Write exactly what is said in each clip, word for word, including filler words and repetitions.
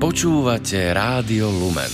Počúvate Rádio Lumen.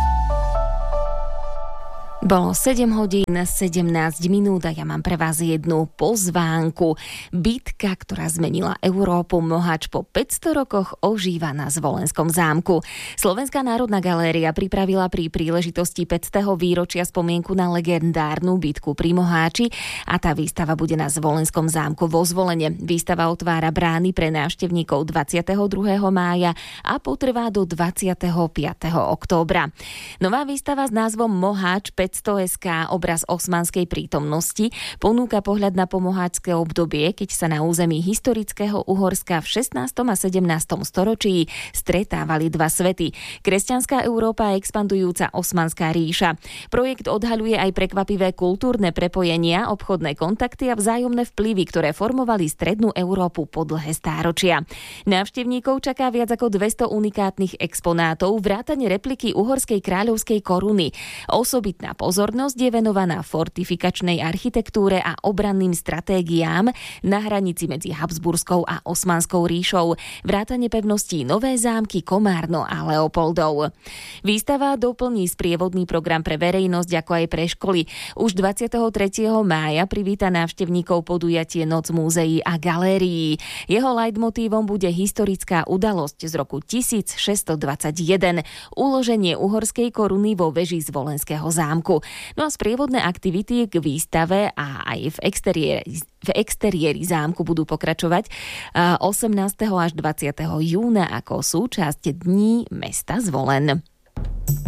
Bolo sedem hodín sedemnásť minút a ja mám pre vás jednu pozvánku. Bitka, ktorá zmenila Európu, Moháč po päťsto rokoch ožíva na Zvolenskom zámku. Slovenská národná galéria pripravila pri príležitosti päťstého výročia spomienku na legendárnu bitku pri Moháči a tá výstava bude na Zvolenskom zámku vo Zvolene. Výstava otvára brány pre návštevníkov dvadsiateho druhého mája a potrvá do dvadsiateho piateho októbra. Nová výstava s názvom Moháč päťsto es ká, obraz osmanskej prítomnosti, ponúka pohľad na pomoháčské obdobie, keď sa na území historického Uhorska v šestnástom a sedemnástom storočí stretávali dva svety. Kresťanská Európa a expandujúca Osmanská ríša. Projekt odhaľuje aj prekvapivé kultúrne prepojenia, obchodné kontakty a vzájomné vplyvy, ktoré formovali strednú Európu po dlhé stáročia. Návštevníkov čaká viac ako dvesto unikátnych exponátov, vrátane repliky uhorskej kráľovskej koruny. Osobitná pozornosť je venovaná fortifikačnej architektúre a obranným stratégiám na hranici medzi Habsburskou a Osmanskou ríšou, vrátane pevností Nové Zámky, Komárno a Leopoldov. Výstava doplní sprievodný program pre verejnosť ako aj pre školy. Už dvadsiateho tretieho mája privíta návštevníkov podujatie Noc múzeí a galérií. Jeho leitmotívom bude historická udalosť z roku tisícšesťstodvadsaťjeden, uloženie uhorskej koruny vo veži Zvolenského zámku. No a sprievodné aktivity k výstave a aj v exteriéri, v exteriéri zámku budú pokračovať osemnásteho až dvadsiateho júna ako súčasť Dní mesta Zvolen.